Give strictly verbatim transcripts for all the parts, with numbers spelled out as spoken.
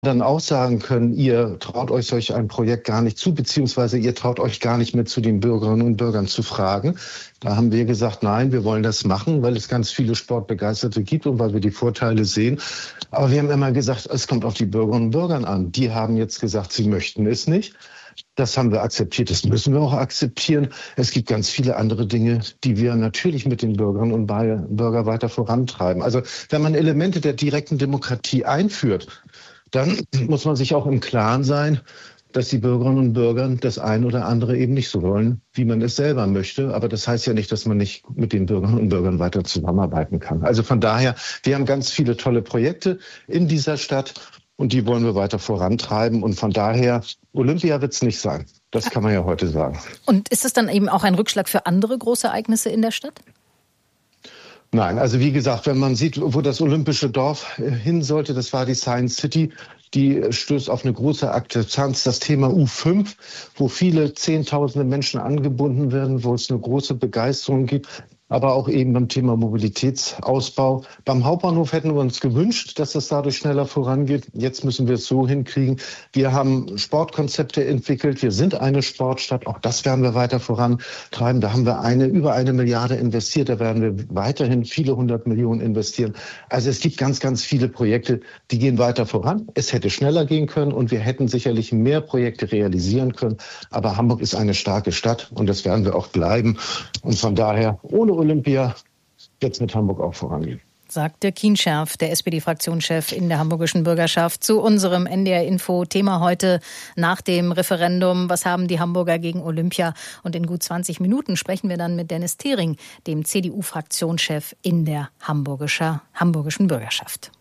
dann auch sagen können, ihr traut euch solch ein Projekt gar nicht zu, beziehungsweise ihr traut euch gar nicht mehr zu den Bürgerinnen und Bürgern zu fragen. Da haben wir gesagt, nein, wir wollen das machen, weil es ganz viele Sportbegeisterte gibt und weil wir die Vorteile sehen. Aber wir haben immer gesagt, es kommt auf die Bürgerinnen und Bürger an. Die haben jetzt gesagt, sie möchten es nicht. Das haben wir akzeptiert, das müssen wir auch akzeptieren. Es gibt ganz viele andere Dinge, die wir natürlich mit den Bürgerinnen und Bürgern weiter vorantreiben. Also wenn man Elemente der direkten Demokratie einführt, dann muss man sich auch im Klaren sein, dass die Bürgerinnen und Bürger das ein oder andere eben nicht so wollen, wie man es selber möchte. Aber das heißt ja nicht, dass man nicht mit den Bürgerinnen und Bürgern weiter zusammenarbeiten kann. Also von daher, wir haben ganz viele tolle Projekte in dieser Stadt und die wollen wir weiter vorantreiben. Und von daher, Olympia wird es nicht sein. Das kann man ja heute sagen. Und ist das dann eben auch ein Rückschlag für andere große Ereignisse in der Stadt? Nein, also wie gesagt, wenn man sieht, wo das olympische Dorf hin sollte, das war die Science City, die stößt auf eine große Akzeptanz. Das Thema U fünf, wo viele Zehntausende Menschen angebunden werden, wo es eine große Begeisterung gibt, aber auch eben beim Thema Mobilitätsausbau. Beim Hauptbahnhof hätten wir uns gewünscht, dass es dadurch schneller vorangeht. Jetzt müssen wir es so hinkriegen. Wir haben Sportkonzepte entwickelt. Wir sind eine Sportstadt. Auch das werden wir weiter vorantreiben. Da haben wir eine, über eine Milliarde investiert. Da werden wir weiterhin viele hundert Millionen investieren. Also es gibt ganz, ganz viele Projekte, die gehen weiter voran. Es hätte schneller gehen können und wir hätten sicherlich mehr Projekte realisieren können. Aber Hamburg ist eine starke Stadt und das werden wir auch bleiben. Und von daher, ohne Olympia wird es mit Hamburg auch vorangehen. Sagt Dirk Kienscherf, der S P D-Fraktionschef in der hamburgischen Bürgerschaft, zu unserem N D R-Info-Thema heute nach dem Referendum. Was haben die Hamburger gegen Olympia? Und in gut zwanzig Minuten sprechen wir dann mit Dennis Thering, dem C D U-Fraktionschef in der hamburgischer, hamburgischen Bürgerschaft.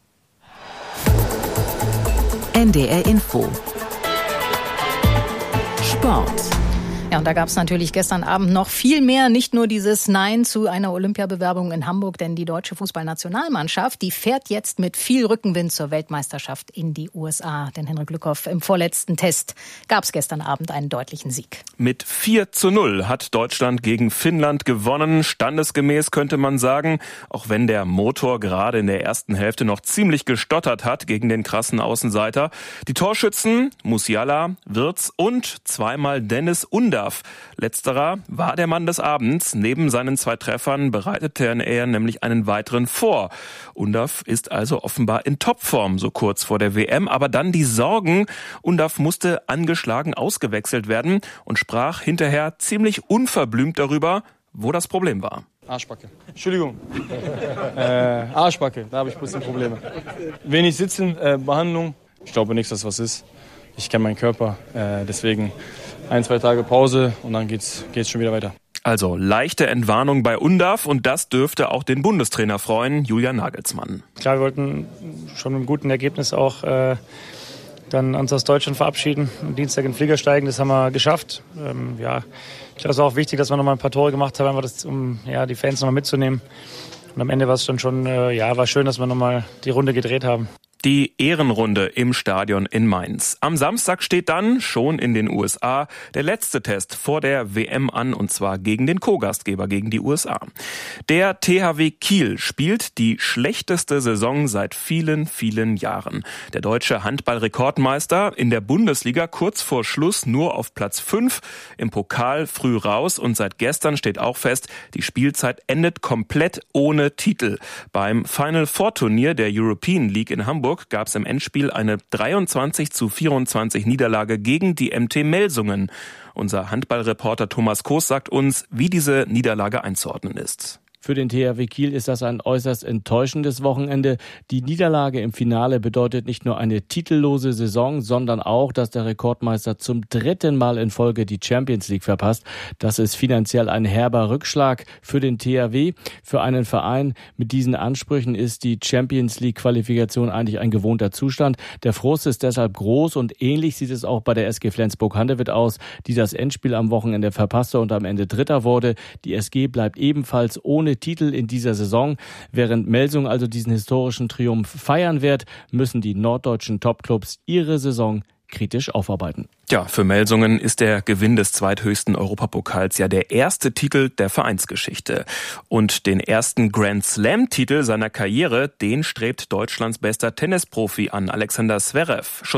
N D R-Info. Sport. Ja, und da gab es natürlich gestern Abend noch viel mehr, nicht nur dieses Nein zu einer Olympiabewerbung in Hamburg, denn die deutsche Fußballnationalmannschaft, die fährt jetzt mit viel Rückenwind zur Weltmeisterschaft in die U S A. Denn Henrik Lückhoff, im vorletzten Test gab es gestern Abend einen deutlichen Sieg. Mit vier zu null hat Deutschland gegen Finnland gewonnen, standesgemäß könnte man sagen, auch wenn der Motor gerade in der ersten Hälfte noch ziemlich gestottert hat gegen den krassen Außenseiter. Die Torschützen Musiala, Wirtz und zweimal Dennis Undaff. Letzterer war der Mann des Abends. Neben seinen zwei Treffern bereitete er nämlich einen weiteren vor. Undaff ist also offenbar in Topform, so kurz vor der W M. Aber dann die Sorgen. Undaff musste angeschlagen ausgewechselt werden und sprach hinterher ziemlich unverblümt darüber, wo das Problem war. Arschbacke. Entschuldigung. äh, Arschbacke, da habe ich ein bisschen Probleme. Wenig sitzen, äh, Behandlung. Ich glaube nicht, dass was ist. Ich kenne meinen Körper, äh, deswegen ein, zwei Tage Pause und dann geht's, geht's schon wieder weiter. Also leichte Entwarnung bei Undaff und das dürfte auch den Bundestrainer freuen, Julian Nagelsmann. Klar, wir wollten schon mit einem guten Ergebnis auch äh, dann uns aus Deutschland verabschieden, am Dienstag in den Flieger steigen, das haben wir geschafft. Ähm, ja, ich glaube, es war auch wichtig, dass wir nochmal ein paar Tore gemacht haben, einfach das, um ja, die Fans nochmal mitzunehmen. Und am Ende war es dann schon, äh, ja, war schön, dass wir nochmal die Runde gedreht haben. Die Ehrenrunde im Stadion in Mainz. Am Samstag steht dann, schon in den U S A, der letzte Test vor der W M an, und zwar gegen den Co-Gastgeber, gegen die U S A. Der T H W Kiel spielt die schlechteste Saison seit vielen, vielen Jahren. Der deutsche Handball-Rekordmeister in der Bundesliga kurz vor Schluss nur auf Platz fünf, im Pokal früh raus und seit gestern steht auch fest, die Spielzeit endet komplett ohne Titel. Beim Final Four Turnier der European League in Hamburg gab es im Endspiel eine dreiundzwanzig zu vierundzwanzig Niederlage gegen die M T Melsungen. Unser Handballreporter Thomas Koos sagt uns, wie diese Niederlage einzuordnen ist. Für den T H W Kiel ist das ein äußerst enttäuschendes Wochenende. Die Niederlage im Finale bedeutet nicht nur eine titellose Saison, sondern auch, dass der Rekordmeister zum dritten Mal in Folge die Champions League verpasst. Das ist finanziell ein herber Rückschlag für den T H W. Für einen Verein mit diesen Ansprüchen ist die Champions League Qualifikation eigentlich ein gewohnter Zustand. Der Frust ist deshalb groß und ähnlich sieht es auch bei der S G Flensburg-Handewitt aus, die das Endspiel am Wochenende verpasste und am Ende Dritter wurde. Die S G bleibt ebenfalls ohne Titel in dieser Saison. Während Melsung also diesen historischen Triumph feiern wird, müssen die norddeutschen Topclubs ihre Saison kritisch aufarbeiten. Ja, für Melsungen ist der Gewinn des zweithöchsten Europapokals ja der erste Titel der Vereinsgeschichte. Und den ersten Grand Slam-Titel seiner Karriere, den strebt Deutschlands bester Tennisprofi an, Alexander Zverev. Schon